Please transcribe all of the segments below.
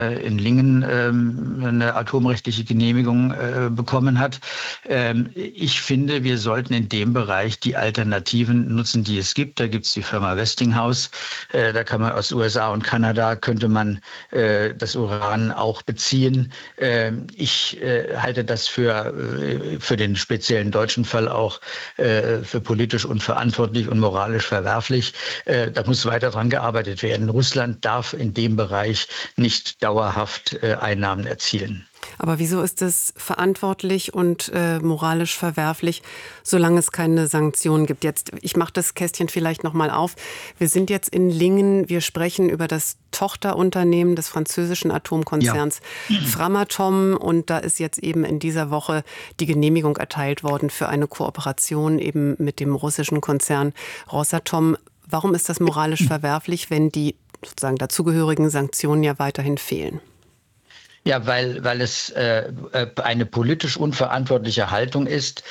in Lingen eine atomrechtliche Genehmigung bekommen hat. Ich finde, wir sollten in dem Bereich die Alternativen nutzen, die es gibt. Da gibt es die Firma Westinghouse. Da kann man aus USA und Kanada könnte man das Uran auch beziehen. Ich halte das für den speziellen deutschen Fall auch für politisch unverantwortlich und moralisch verwerflich. Da muss weiter dran gearbeitet werden. Russland darf in dem Bereich nicht dauerhaft Einnahmen erzielen. Aber wieso ist es verantwortlich und moralisch verwerflich, solange es keine Sanktionen gibt? Jetzt, ich mache das Kästchen vielleicht noch mal auf. Wir sind jetzt in Lingen. Wir sprechen über das Tochterunternehmen des französischen Atomkonzerns Framatome. Und da ist jetzt eben in dieser Woche die Genehmigung erteilt worden für eine Kooperation eben mit dem russischen Konzern Rosatom. Warum ist das moralisch verwerflich, wenn die sozusagen dazugehörigen Sanktionen ja weiterhin fehlen? Ja, weil es eine politisch unverantwortliche Haltung ist,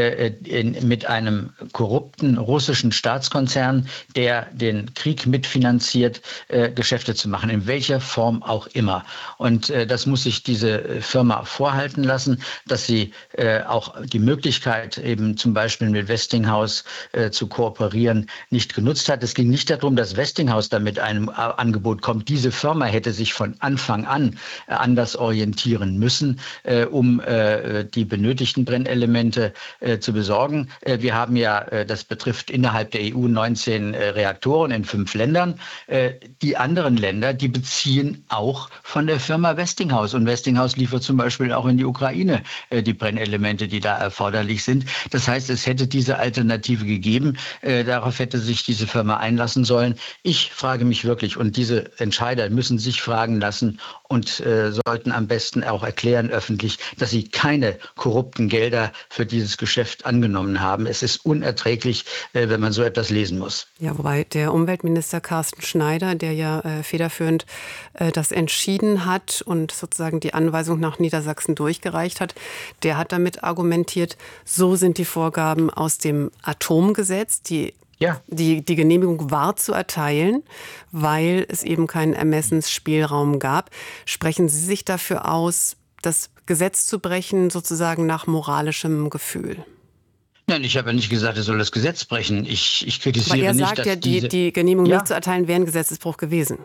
mit einem korrupten russischen Staatskonzern, der den Krieg mitfinanziert, Geschäfte zu machen, in welcher Form auch immer. Und das muss sich diese Firma vorhalten lassen, dass sie auch die Möglichkeit, eben zum Beispiel mit Westinghouse zu kooperieren, nicht genutzt hat. Es ging nicht darum, dass Westinghouse da mit einem Angebot kommt. Diese Firma hätte sich von Anfang an anders orientieren müssen, um die benötigten Brennelemente zu besorgen. Wir haben ja, das betrifft innerhalb der EU 19 Reaktoren in 5 Ländern. Die anderen Länder, die beziehen auch von der Firma Westinghouse. Und Westinghouse liefert zum Beispiel auch in die Ukraine die Brennelemente, die da erforderlich sind. Das heißt, es hätte diese Alternative gegeben. Darauf hätte sich diese Firma einlassen sollen. Ich frage mich wirklich, und diese Entscheider müssen sich fragen lassen und sollten am besten auch erklären öffentlich, dass sie keine korrupten Gelder für dieses Geschäft angenommen haben. Es ist unerträglich, wenn man so etwas lesen muss. Ja, wobei der Umweltminister Carsten Schneider, der ja federführend das entschieden hat und sozusagen die Anweisung nach Niedersachsen durchgereicht hat, der hat damit argumentiert, so sind die Vorgaben aus dem Atomgesetz, die Genehmigung war zu erteilen, weil es eben keinen Ermessensspielraum gab. Sprechen Sie sich dafür aus, das Gesetz zu brechen, sozusagen nach moralischem Gefühl? Nein, ich habe ja nicht gesagt, er soll das Gesetz brechen. Ich kritisiere Aber er nicht, sagt dass ja, die Genehmigung nicht zu erteilen, wäre ein Gesetzesbruch gewesen.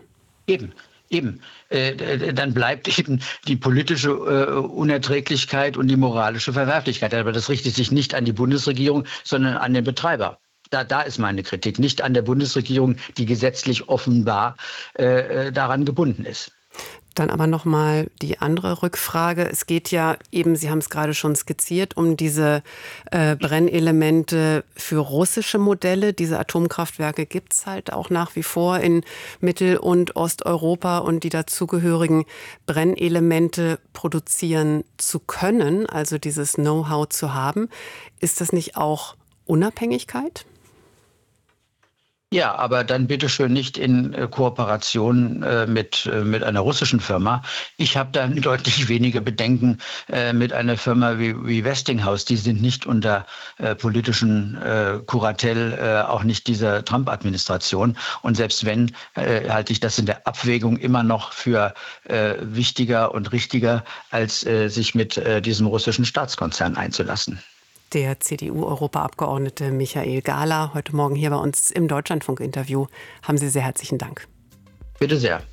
Eben. Dann bleibt eben die politische Unerträglichkeit und die moralische Verwerflichkeit. Aber das richtet sich nicht an die Bundesregierung, sondern an den Betreiber. Da ist meine Kritik, nicht an der Bundesregierung, die gesetzlich offenbar daran gebunden ist. Dann aber noch mal die andere Rückfrage. Es geht ja eben, Sie haben es gerade schon skizziert, um diese Brennelemente für russische Modelle. Diese Atomkraftwerke gibt es halt auch nach wie vor in Mittel- und Osteuropa. Und die dazugehörigen Brennelemente produzieren zu können, also dieses Know-how zu haben. Ist das nicht auch Unabhängigkeit? Ja, aber dann bitteschön nicht in Kooperation mit einer russischen Firma. Ich habe da deutlich weniger Bedenken mit einer Firma wie Westinghouse. Die sind nicht unter politischen Kuratell, auch nicht dieser Trump-Administration. Und selbst wenn, halte ich das in der Abwägung immer noch für wichtiger und richtiger, als sich mit diesem russischen Staatskonzern einzulassen. Der CDU-Europaabgeordnete Michael Gahler, heute Morgen hier bei uns im Deutschlandfunk-Interview. Haben Sie sehr herzlichen Dank. Bitte sehr.